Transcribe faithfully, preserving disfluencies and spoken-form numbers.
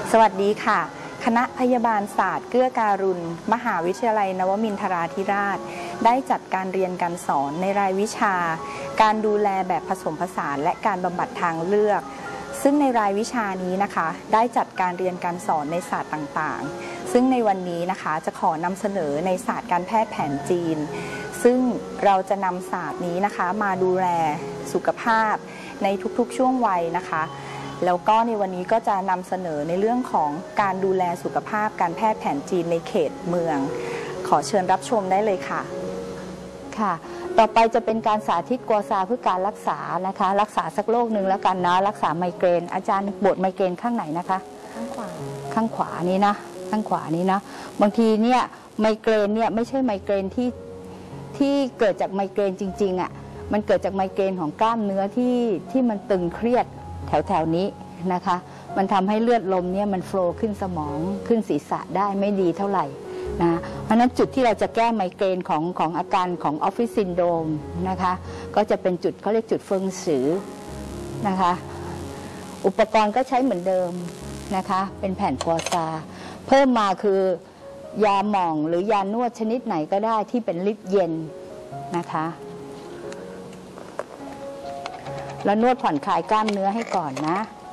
สวัสดีค่ะคณะพยาบาลศาสตร์เกื้อการุณมหาวิทยาลัยนวมินทราธิราชได้จัดการเรียนการสอนในรายวิชาการดูแลแบบผสมผสานและการบำบัดทางเลือกซึ่งในรายวิชานี้นะคะได้จัดการเรียนการสอนในศาสตร์ต่างๆซึ่งในวันนี้นะคะจะขอนำเสนอในศาสตร์การแพทย์แผนจีนซึ่งเราจะนำศาสตร์นี้นะคะมาดูแลสุขภาพในทุกๆช่วงวัยนะคะแล้วก็ในวันนี้ก็จะนำเสนอในเรื่องของการดูแลสุขภาพการแพทย์แผนจีนในเขตเมืองขอเชิญรับชมได้เลยค่ะค่ะต่อไปจะเป็นการสาธิตกัวซาเพื่อการรักษานะคะรักษาสักโรคหนึ่งแล้วกันนะรักษาไมเกรนอาจารย์ปวดไมเกรนข้างไหนนะคะข้างขวาข้างขวานี้นะข้างขวานี้นะบางทีเนี่ยไมเกรนเนี่ยไม่ใช่ไมเกรนที่ที่เกิดจากไมเกรนจริงๆอ่ะมันเกิดจากไมเกรนของกล้ามเนื้อที่ที่มันตึงเครียดแถวๆนี้นะคะมันทำให้เลือดลมเนี่ยมันโฟลว์ขึ้นสมองขึ้นศีรษะได้ไม่ดีเท่าไหร่นะเพราะนั้นจุดที่เราจะแก้ไมเกรนของของอาการของออฟฟิศซินโดรมนะคะก็จะเป็นจุดเขาเรียกจุดเฟิงสือนะคะอุปกรณ์ก็ใช้เหมือนเดิมนะคะเป็นแผ่นกัวซาเพิ่มมาคือยาหม่องหรือยานวดชนิดไหนก็ได้ที่เป็นฤทธิ์เย็นนะคะแล้วนวดผ่อนคลายกล้ามเนื้อให้ก่อนนะ